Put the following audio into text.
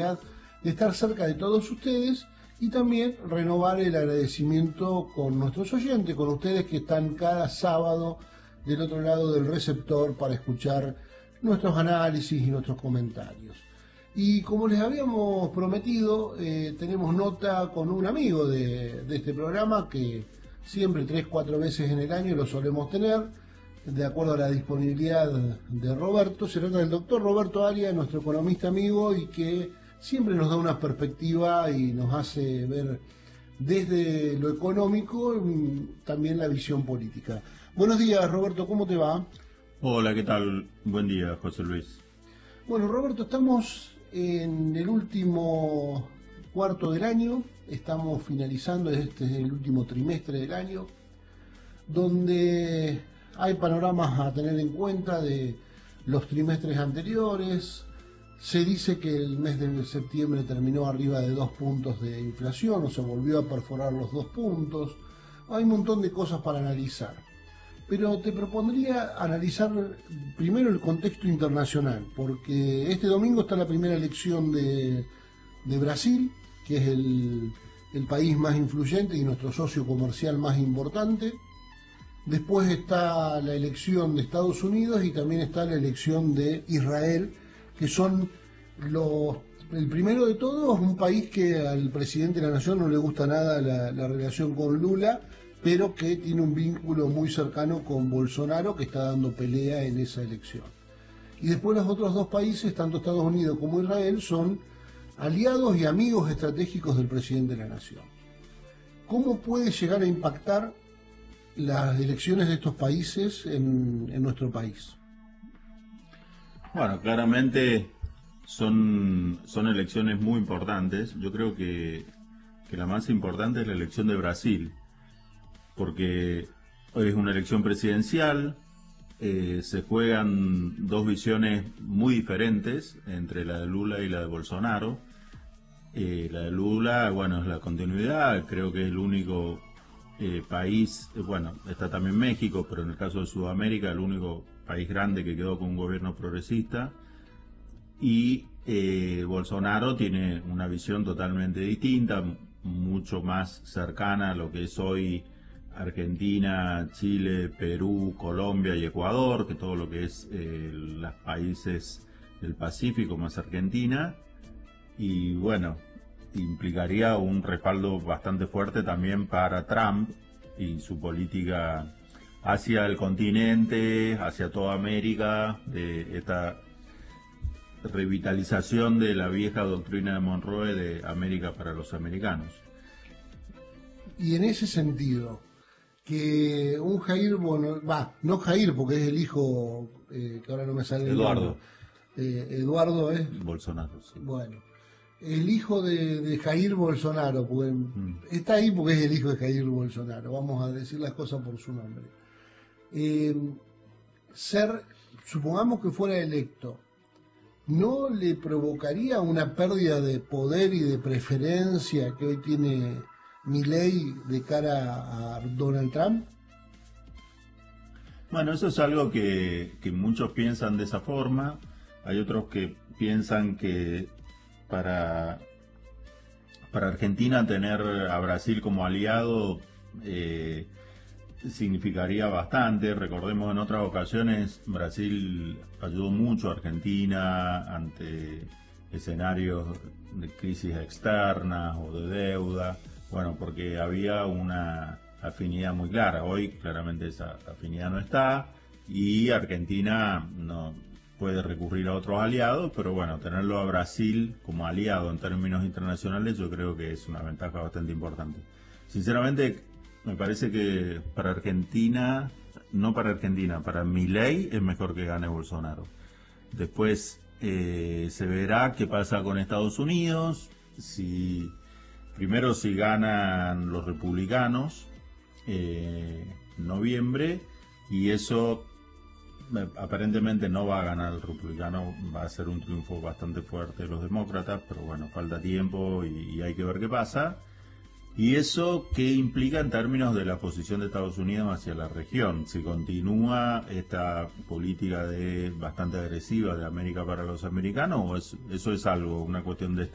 posibilidad de estar cerca de todos ustedes y también renovar el agradecimiento con nuestros oyentes, con ustedes que están cada sábado del otro lado del receptor para escuchar nuestros análisis y nuestros comentarios. Y como les habíamos prometido, tenemos nota con un amigo de este programa que siempre 3-4 veces en el año lo solemos tener, de acuerdo a la disponibilidad de Roberto. Se trata del doctor Roberto Arias, nuestro economista amigo, y que siempre nos da una perspectiva y nos hace ver desde lo económico también la visión política. Buenos días, Roberto, ¿cómo te va? Hola, ¿qué tal? Buen día, José Luis. Bueno, Roberto, estamos en el último cuarto del año, estamos finalizando, este es el último trimestre del año, donde hay panoramas a tener en cuenta de los trimestres anteriores. Se dice que el mes de septiembre terminó arriba de 2 puntos de inflación, o se volvió a perforar los 2 puntos. Hay un montón de cosas para analizar. Pero te propondría analizar primero el contexto internacional, porque este domingo está la primera elección de Brasil, que es el país más influyente y nuestro socio comercial más importante. Después está la elección de Estados Unidos y también está la elección de Israel, que son el primero de todos, un país que al presidente de la nación no le gusta nada la relación con Lula, pero que tiene un vínculo muy cercano con Bolsonaro, que está dando pelea en esa elección. Y después los otros dos países, tanto Estados Unidos como Israel, son aliados y amigos estratégicos del presidente de la nación. ¿Cómo puede llegar a impactar las elecciones de estos países en nuestro país? Bueno, claramente son elecciones muy importantes. Yo creo que la más importante es la elección de Brasil, porque hoy es una elección presidencial, se juegan dos visiones muy diferentes entre la de Lula y la de Bolsonaro. La de Lula, bueno, es la continuidad, creo que es el único país, bueno, está también México, pero en el caso de Sudamérica, el único país grande que quedó con un gobierno progresista. Y Bolsonaro tiene una visión totalmente distinta, mucho más cercana a lo que es hoy Argentina, Chile, Perú, Colombia y Ecuador, que todo lo que es los países del Pacífico más Argentina. Y bueno, implicaría un respaldo bastante fuerte también para Trump y su política hacia el continente, hacia toda América, de esta revitalización de la vieja doctrina de Monroe de América para los americanos. Y en ese sentido, que un Jair, no Jair porque es el hijo, que ahora no me sale Eduardo. Eduardo es Bolsonaro, sí. Bueno, el hijo de Jair Bolsonaro, porque está ahí porque es el hijo de Jair Bolsonaro, vamos a decir las cosas por su nombre. Supongamos que fuera electo, ¿no le provocaría una pérdida de poder y de preferencia que hoy tiene Milei de cara a Donald Trump? Bueno, eso es algo que muchos piensan de esa forma. Hay otros que piensan que para Argentina tener a Brasil como aliado significaría bastante. Recordemos, en otras ocasiones Brasil ayudó mucho a Argentina ante escenarios de crisis externas o de deuda. Bueno, porque había una afinidad muy clara. Hoy claramente esa afinidad no está y Argentina no puede recurrir a otros aliados, pero bueno, tenerlo a Brasil como aliado en términos internacionales yo creo que es una ventaja bastante importante. Sinceramente, me parece que para Argentina, no para Argentina, para Milei es mejor que gane Bolsonaro. Después se verá qué pasa con Estados Unidos, primero si ganan los republicanos en noviembre, y eso aparentemente no va a ganar el republicano, va a ser un triunfo bastante fuerte de los demócratas, pero bueno, falta tiempo y hay que ver qué pasa. ¿Y eso qué implica en términos de la posición de Estados Unidos hacia la región? Si continúa esta política bastante agresiva de América para los americanos, o eso es algo, una cuestión de